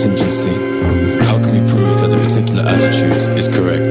contingency. How can we prove that the particular attitude is correct?